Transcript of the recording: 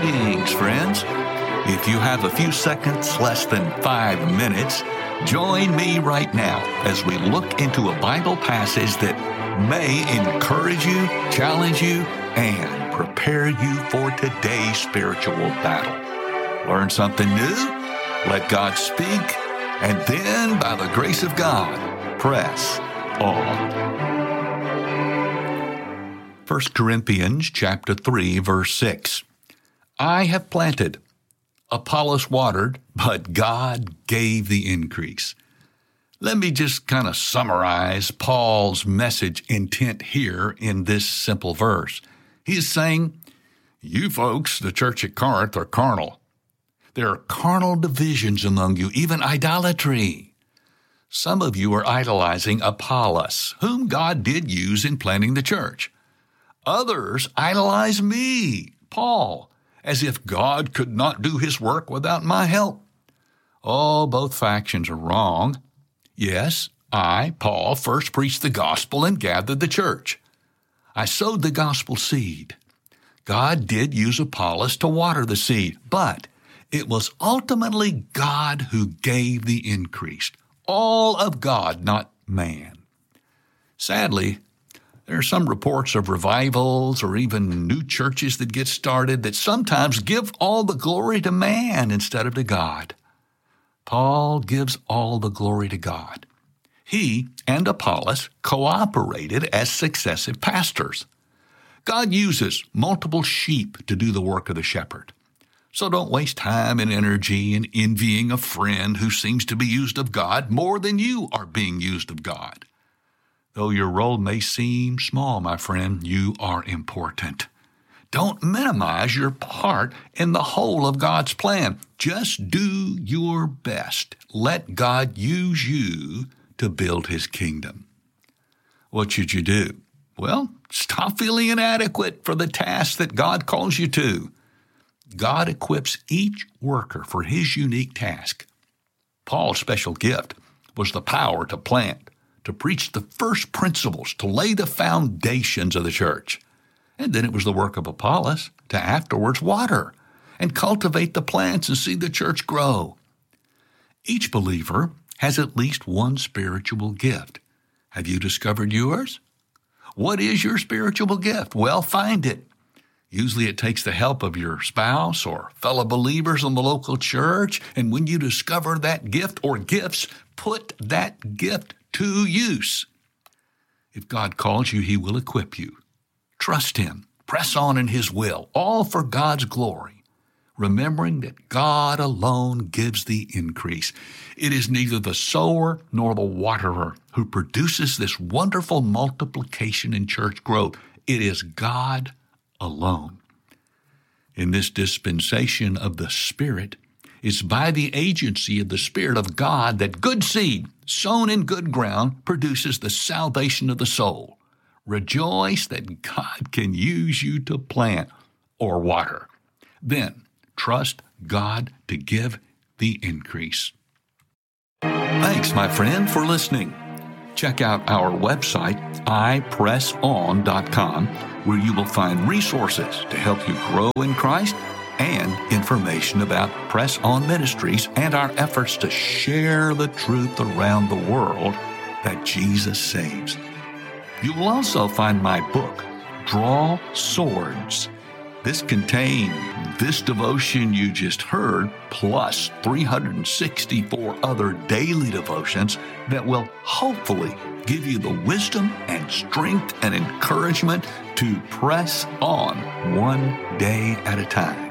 Greetings, friends. If you have a few seconds, less than 5 minutes, join me right now as we look into a Bible passage that may encourage you, challenge you, and prepare you for today's spiritual battle. Learn something new, let God speak, and then, by the grace of God, press on. 1 Corinthians chapter 3, verse 6. I have planted, Apollos watered, but God gave the increase. Let me just kind of summarize Paul's message intent here in this simple verse. He is saying, you folks, the church at Corinth, are carnal. There are carnal divisions among you, even idolatry. Some of you are idolizing Apollos, whom God did use in planting the church. Others idolize me, Paul, as if God could not do his work without my help. Oh, both factions are wrong. Yes, I, Paul, first preached the gospel and gathered the church. I sowed the gospel seed. God did use Apollos to water the seed, but it was ultimately God who gave the increase. All of God, not man. Sadly, there are some reports of revivals or even new churches that get started that sometimes give all the glory to man instead of to God. Paul gives all the glory to God. He and Apollos cooperated as successive pastors. God uses multiple sheep to do the work of the shepherd. So don't waste time and energy in envying a friend who seems to be used of God more than you are being used of God. Though your role may seem small, my friend, you are important. Don't minimize your part in the whole of God's plan. Just do your best. Let God use you to build his kingdom. What should you do? Well, stop feeling inadequate for the task that God calls you to. God equips each worker for his unique task. Paul's special gift was the power to plant, to preach the first principles, to lay the foundations of the church. And then it was the work of Apollos to afterwards water and cultivate the plants and see the church grow. Each believer has at least one spiritual gift. Have you discovered yours? What is your spiritual gift? Well, find it. Usually it takes the help of your spouse or fellow believers in the local church. And when you discover that gift or gifts, put that gift to use. If God calls you, he will equip you. Trust him. Press on in his will, all for God's glory, remembering that God alone gives the increase. It is neither the sower nor the waterer who produces this wonderful multiplication in church growth. It is God alone. In this dispensation of the Spirit, it's by the agency of the Spirit of God that good seed, sown in good ground, produces the salvation of the soul. Rejoice that God can use you to plant or water. Then trust God to give the increase. Thanks, my friend, for listening. Check out our website, ipresson.com, where you will find resources to help you grow in Christ and information about Press On Ministries and our efforts to share the truth around the world that Jesus saves. You will also find my book, Draw Swords. This contains this devotion you just heard, plus 364 other daily devotions that will hopefully give you the wisdom and strength and encouragement to press on one day at a time.